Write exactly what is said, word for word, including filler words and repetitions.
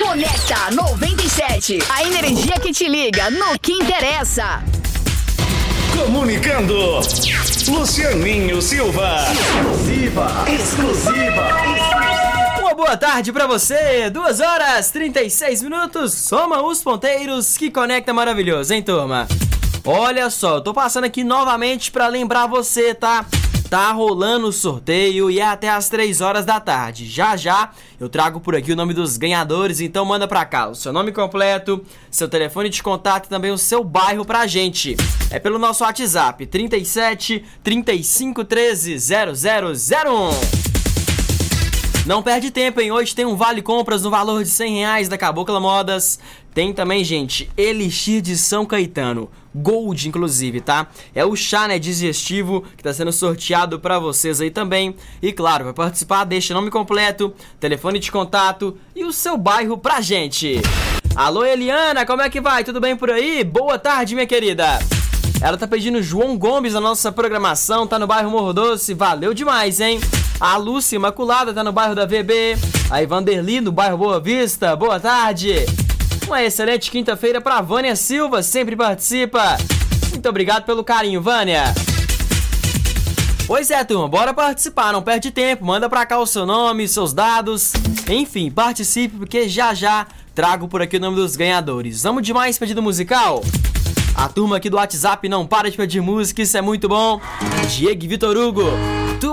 Conecta noventa e sete. A energia que te liga no que interessa. Comunicando, Lucianinho Silva. Exclusiva, exclusiva. Uma boa tarde pra você, duas horas trinta e seis minutos, soma os ponteiros que conecta maravilhoso, hein, turma? Olha só, eu tô passando aqui novamente pra lembrar você, tá? Tá rolando o sorteio e é até às três horas da tarde. Já já eu trago por aqui o nome dos ganhadores, então manda pra cá o seu nome completo, seu telefone de contato e também o seu bairro pra gente. É pelo nosso WhatsApp, trinta e sete, trinta e cinco, treze, zero zero zero um. Não perde tempo, hein? Hoje tem um vale compras no valor de cem reais da Cabocla Modas. Tem também, gente, Elixir de São Caetano, Gold, inclusive, tá? É o chá, né, digestivo que tá sendo sorteado pra vocês aí também. E claro, para participar, deixa o nome completo, telefone de contato e o seu bairro pra gente. Alô, Eliana, como é que vai? Tudo bem por aí? Boa tarde, minha querida. Ela tá pedindo João Gomes na nossa programação, tá no bairro Morro Doce, valeu demais, hein? A Lúcia Imaculada tá no bairro da V B, a Ivanderli no bairro Boa Vista, boa tarde. Uma excelente quinta-feira pra Vânia Silva, sempre participa. Muito obrigado pelo carinho, Vânia. Pois é, turma, bora participar, não perde tempo, manda pra cá o seu nome, seus dados, enfim, participe porque já já trago por aqui o nome dos ganhadores. Vamos de mais pedido musical? A turma aqui do WhatsApp não para de pedir música, isso é muito bom. Diego e Vitor Hugo,